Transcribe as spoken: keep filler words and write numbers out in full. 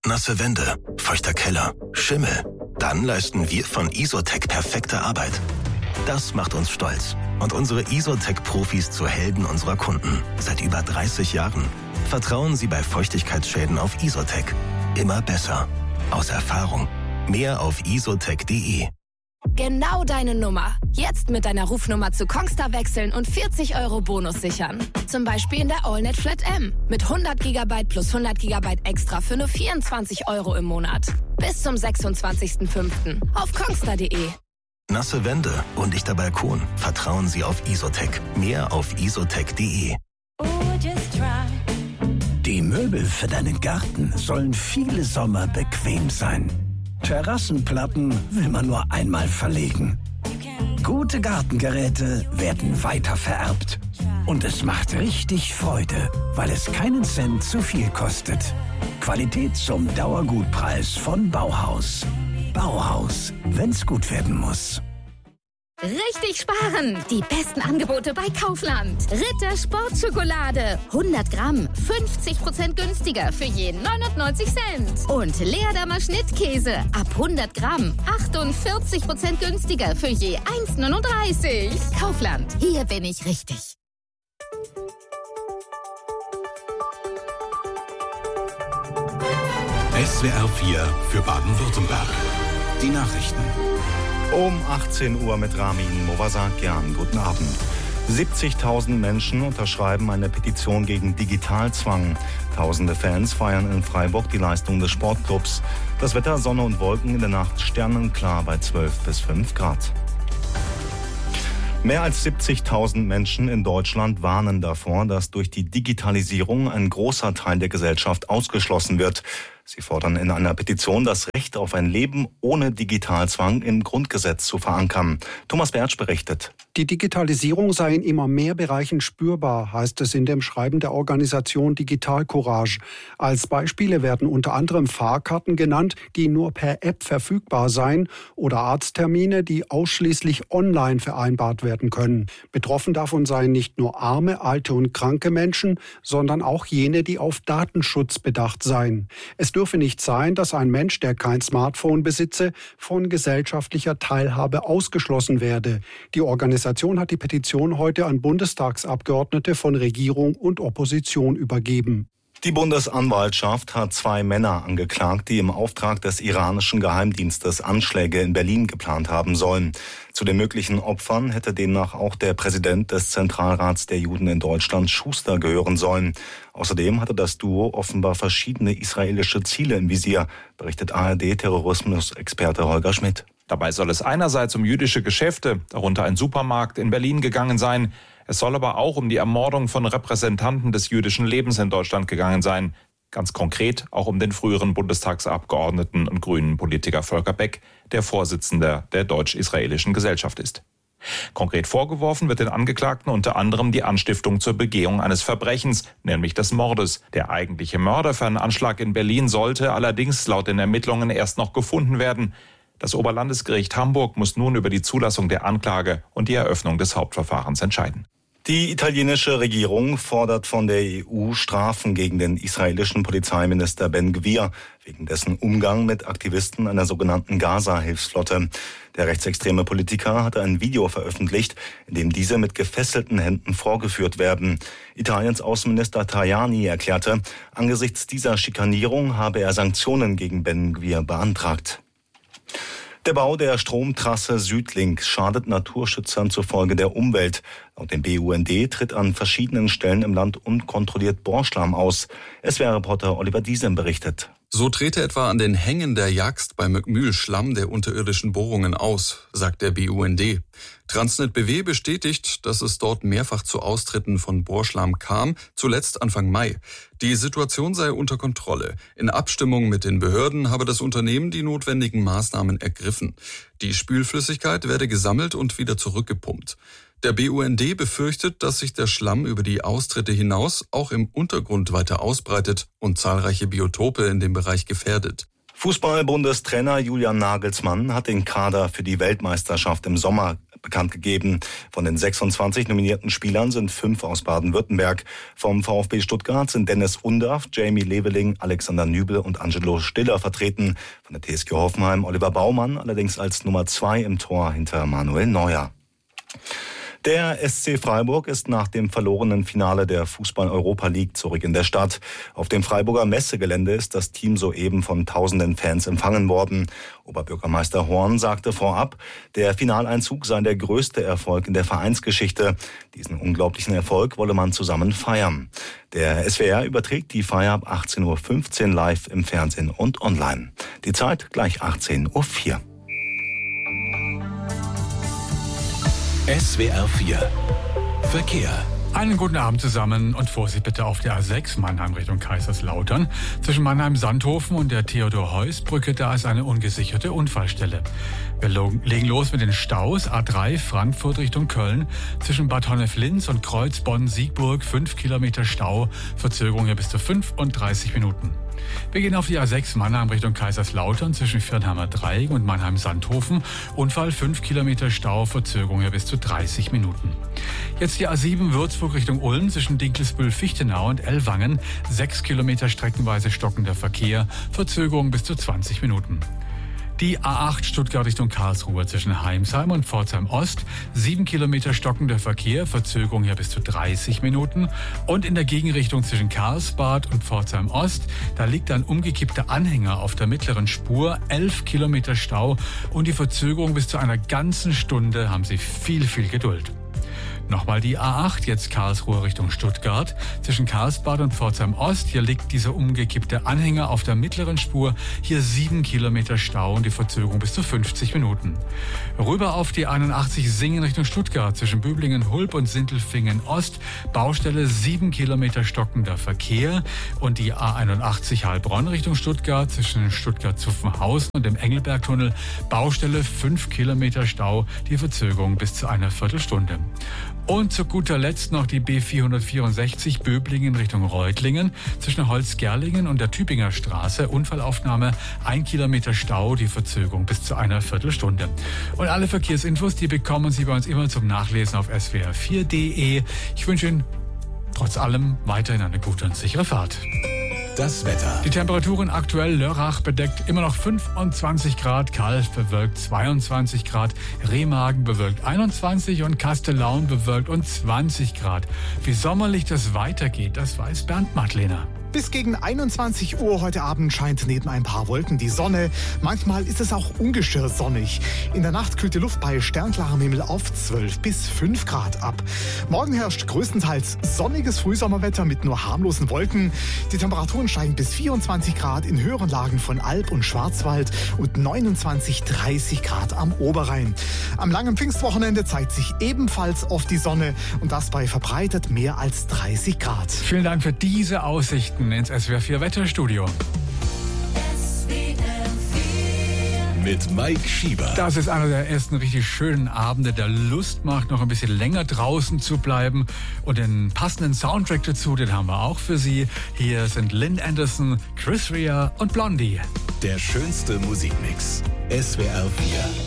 nasse Wände, feuchter Keller, Schimmel. Dann leisten wir von Isotec perfekte Arbeit. Das macht uns stolz und unsere Isotec-Profis zu Helden unserer Kunden. Seit über dreißig Jahren. Vertrauen Sie bei Feuchtigkeitsschäden auf Isotec. Immer besser. Aus Erfahrung. Mehr auf isotec punkt de. Genau deine Nummer. Jetzt mit deiner Rufnummer zu Kongstar wechseln und vierzig Euro Bonus sichern. Zum Beispiel in der AllNet Flat M. Mit hundert Gigabyte plus hundert Gigabyte extra für nur vierundzwanzig Euro im Monat. Bis zum sechsundzwanzigsten fünften auf kongstar punkt de. Nasse Wände, undichter Balkon. Vertrauen Sie auf Isotec. Mehr auf isotec punkt de. Die Möbel für deinen Garten sollen viele Sommer bequem sein. Terrassenplatten will man nur einmal verlegen. Gute Gartengeräte werden weiter vererbt. Und es macht richtig Freude, weil es keinen Cent zu viel kostet. Qualität zum Dauergutpreis von Bauhaus. Bauhaus, wenn's gut werden muss. Richtig sparen! Die besten Angebote bei Kaufland. Ritter Sportschokolade. hundert Gramm, fünfzig Prozent günstiger für je neunundneunzig Cent. Und Leerdammer Schnittkäse. Ab hundert Gramm, achtundvierzig Prozent günstiger für je eins neununddreißig. Kaufland, hier bin ich richtig. S W R vier für Baden-Württemberg. Die Nachrichten. Um achtzehn Uhr mit Ramin Movasakian. Guten Abend. siebzigtausend Menschen unterschreiben eine Petition gegen Digitalzwang. Tausende Fans feiern in Freiburg die Leistung des Sportclubs. Das Wetter, Sonne und Wolken, in der Nacht sternenklar bei zwölf bis fünf Grad. Mehr als siebzigtausend Menschen in Deutschland warnen davor, dass durch die Digitalisierung ein großer Teil der Gesellschaft ausgeschlossen wird. Sie fordern in einer Petition, das Recht auf ein Leben ohne Digitalzwang im Grundgesetz zu verankern. Thomas Bertsch berichtet. Die Digitalisierung sei in immer mehr Bereichen spürbar, heißt es in dem Schreiben der Organisation Digital Courage. Als Beispiele werden unter anderem Fahrkarten genannt, die nur per App verfügbar seien, oder Arzttermine, die ausschließlich online vereinbart werden können. Betroffen davon seien nicht nur arme, alte und kranke Menschen, sondern auch jene, die auf Datenschutz bedacht seien. Es dürfe nicht sein, dass ein Mensch, der kein Smartphone besitze, von gesellschaftlicher Teilhabe ausgeschlossen werde. Die Organisation hat die Petition heute an Bundestagsabgeordnete von Regierung und Opposition übergeben. Die Bundesanwaltschaft hat zwei Männer angeklagt, die im Auftrag des iranischen Geheimdienstes Anschläge in Berlin geplant haben sollen. Zu den möglichen Opfern hätte demnach auch der Präsident des Zentralrats der Juden in Deutschland, Schuster, gehören sollen. Außerdem hatte das Duo offenbar verschiedene israelische Ziele im Visier, berichtet A R D-Terrorismusexperte Holger Schmidt. Dabei soll es einerseits um jüdische Geschäfte, darunter ein Supermarkt in Berlin, gegangen sein. Es soll aber auch um die Ermordung von Repräsentanten des jüdischen Lebens in Deutschland gegangen sein. Ganz konkret auch um den früheren Bundestagsabgeordneten und grünen Politiker Volker Beck, der Vorsitzender der Deutsch-Israelischen Gesellschaft ist. Konkret vorgeworfen wird den Angeklagten unter anderem die Anstiftung zur Begehung eines Verbrechens, nämlich des Mordes. Der eigentliche Mörder für einen Anschlag in Berlin sollte allerdings laut den Ermittlungen erst noch gefunden werden. Das Oberlandesgericht Hamburg muss nun über die Zulassung der Anklage und die Eröffnung des Hauptverfahrens entscheiden. Die italienische Regierung fordert von der E U Strafen gegen den israelischen Polizeiminister Ben Gvir wegen dessen Umgang mit Aktivisten einer sogenannten Gaza-Hilfsflotte. Der rechtsextreme Politiker hatte ein Video veröffentlicht, in dem diese mit gefesselten Händen vorgeführt werden. Italiens Außenminister Tajani erklärte, angesichts dieser Schikanierung habe er Sanktionen gegen Ben Gvir beantragt. Der Bau der Stromtrasse Südlink schadet Naturschützern zufolge der Umwelt. Laut dem B U N D tritt an verschiedenen Stellen im Land unkontrolliert Bohrschlamm aus. S W R-Reporter Oliver Diesem berichtet. So trete etwa an den Hängen der Jagst bei Möckmühl Schlamm der unterirdischen Bohrungen aus, sagt der B U N D. Transnet B W bestätigt, dass es dort mehrfach zu Austritten von Bohrschlamm kam, zuletzt Anfang Mai. Die Situation sei unter Kontrolle. In Abstimmung mit den Behörden habe das Unternehmen die notwendigen Maßnahmen ergriffen. Die Spülflüssigkeit werde gesammelt und wieder zurückgepumpt. Der B U N D befürchtet, dass sich der Schlamm über die Austritte hinaus auch im Untergrund weiter ausbreitet und zahlreiche Biotope in dem Bereich gefährdet. Fußball-Bundestrainer Julian Nagelsmann hat den Kader für die Weltmeisterschaft im Sommer bekannt gegeben. Von den sechsundzwanzig nominierten Spielern sind fünf aus Baden-Württemberg. Vom VfB Stuttgart sind Dennis Undaff, Jamie Leveling, Alexander Nübel und Angelo Stiller vertreten. Von der T S G Hoffenheim Oliver Baumann, allerdings als Nummer zwei im Tor hinter Manuel Neuer. Der S C Freiburg ist nach dem verlorenen Finale der Fußball-Europa League zurück in der Stadt. Auf dem Freiburger Messegelände ist das Team soeben von tausenden Fans empfangen worden. Oberbürgermeister Horn sagte vorab, der Finaleinzug sei der größte Erfolg in der Vereinsgeschichte. Diesen unglaublichen Erfolg wolle man zusammen feiern. Der S W R überträgt die Feier ab achtzehn Uhr fünfzehn live im Fernsehen und online. Die Zeit gleich achtzehn Uhr vier. S W R vier Verkehr. Einen guten Abend zusammen und Vorsicht bitte auf der A sechs Mannheim Richtung Kaiserslautern. Zwischen Mannheim-Sandhofen und der Theodor-Heuss-Brücke, da ist eine ungesicherte Unfallstelle. Wir legen los mit den Staus. A drei Frankfurt Richtung Köln. Zwischen Bad Honnef-Linz und Kreuzbonn-Siegburg fünf Kilometer Stau. Verzögerung hier bis zu fünfunddreißig Minuten. Wir gehen auf die A sechs Mannheim Richtung Kaiserslautern zwischen Viernheimer Dreieck und Mannheim-Sandhofen. Unfall fünf Kilometer Stau, Verzögerung hier bis zu dreißig Minuten. Jetzt die A sieben Würzburg Richtung Ulm zwischen Dinkelsbühl-Fichtenau und Ellwangen. sechs Kilometer streckenweise stockender Verkehr, Verzögerung bis zu zwanzig Minuten. Die A acht Stuttgart Richtung Karlsruhe zwischen Heimsheim und Pforzheim Ost. sieben Kilometer stockender Verkehr, Verzögerung hier bis zu dreißig Minuten. Und in der Gegenrichtung zwischen Karlsbad und Pforzheim Ost, da liegt ein umgekippter Anhänger auf der mittleren Spur. elf Kilometer Stau und die Verzögerung bis zu einer ganzen Stunde. Haben Sie viel, viel Geduld. Nochmal die A acht, jetzt Karlsruhe Richtung Stuttgart. Zwischen Karlsbad und Pforzheim Ost, hier liegt dieser umgekippte Anhänger auf der mittleren Spur. Hier sieben Kilometer Stau und die Verzögerung bis zu fünfzig Minuten. Rüber auf die einundachtzig Singen Richtung Stuttgart. Zwischen Büblingen, Hulb und Sindelfingen Ost. Baustelle sieben Kilometer stockender Verkehr. Und die A einundachtzig Heilbronn Richtung Stuttgart. Zwischen Stuttgart-Zuffenhausen und dem Engelbergtunnel. Baustelle fünf Kilometer Stau. Die Verzögerung bis zu einer Viertelstunde. Und zu guter Letzt noch die B vierhundertvierundsechzig Böblingen Richtung Reutlingen. Zwischen Holzgerlingen und der Tübinger Straße. Unfallaufnahme, ein Kilometer Stau, die Verzögerung bis zu einer Viertelstunde. Und alle Verkehrsinfos, die bekommen Sie bei uns immer zum Nachlesen auf S W R vier punkt de. Ich wünsche Ihnen trotz allem weiterhin eine gute und sichere Fahrt. Das Wetter. Die Temperaturen aktuell: Lörrach bedeckt immer noch fünfundzwanzig Grad, Calw bewölkt zweiundzwanzig Grad, Remagen bewölkt einundzwanzig und Kastellaun bewölkt und zwanzig Grad. Wie sommerlich das weitergeht, das weiß Bernd Madlener. Bis gegen einundzwanzig Uhr heute Abend scheint neben ein paar Wolken die Sonne. Manchmal ist es auch ungestört sonnig. In der Nacht kühlt die Luft bei sternklarem Himmel auf zwölf bis fünf Grad ab. Morgen herrscht größtenteils sonniges Frühsommerwetter mit nur harmlosen Wolken. Die Temperaturen steigen bis vierundzwanzig Grad in höheren Lagen von Alb und Schwarzwald und neunundzwanzig, dreißig Grad am Oberrhein. Am langen Pfingstwochenende zeigt sich ebenfalls oft die Sonne und das bei verbreitet mehr als dreißig Grad. Vielen Dank für diese Aussichten ins S W R vier Wetterstudio. Mit Mike Schieber. Das ist einer der ersten richtig schönen Abende, der Lust macht, noch ein bisschen länger draußen zu bleiben. Und den passenden Soundtrack dazu, den haben wir auch für Sie. Hier sind Lynn Anderson, Chris Rea und Blondie. Der schönste Musikmix. S W R vier.